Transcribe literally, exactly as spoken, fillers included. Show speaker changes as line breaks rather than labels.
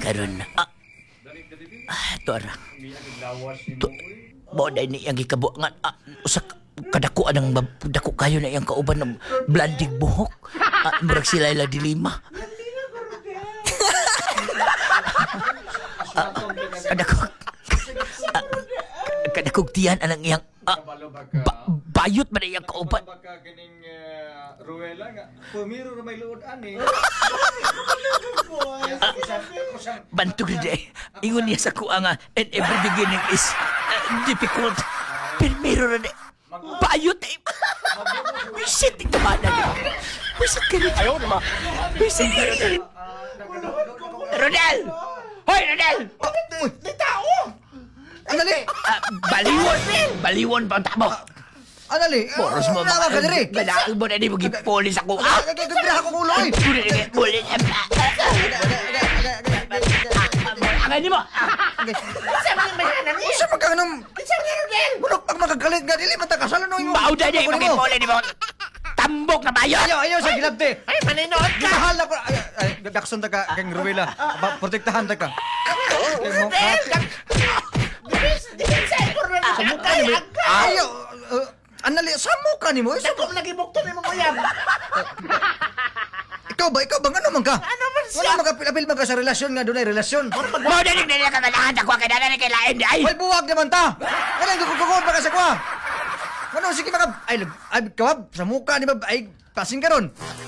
karon. Ah, ah tora. To, mo na ni ang gikabuangan. Ah, usa kadakuan ang bab- dako kayo na iyang kauban ng blanding buhok. Ah, murag sila ila dilima. Ah, kadako. Ah, kadakog tiyan anang iyang ah, ba- bayot man na iyang kauban.
Baka kining Ruela nga. Pumiro na may luod ani.
Bantog na day. Ingon niya sa kuha nga, and every beginning is uh, difficult. Pero meron na day. Bayot eh. Wisit yung tamana niya. Wisit ka rin. Ayaw naman. Wisit ka rin. Rodel! Hoy, Rodel!
May tao! Andali!
Ah, baliwon! Baliwon pa ang tabo.
Andali!
Boros mo
Nawa ka diri!
Ganaang mo na di mo gipolis ako. Ah!
Gagabira ako kulo eh!
Bulit! Angay ni mo!
Sa magkanong... Bulok pag magagalit nga dili matakasalan no imo.
Bauda di mo gipoli di mo. Tambok na bayot!
Ayaw, ayaw sa gilabte.
Ay, maninood ka!
Mahal na ko. Ay, ay, dakson ta ka kang Ruela. Ba, protektahan ta ka. Ayaw. uh, Andali, samo ka nimo.
Dako lagi bukto ni mo yan.
Ikaw ba? Ikaw ba? Ano man ka?
Ano man siya?
Wala magapil-apil man ka sa relasyon nga doon ay relasyon.
Mo na rin nila kagalahan ako kay dala ni kay lain di ay.
Ay, buwag naman ta! Kailan gugugugod ba ka sa kwa? Ano, sige maka... Ay, ay kawab, sa mukha ni ba? Ay, pasin ka ron.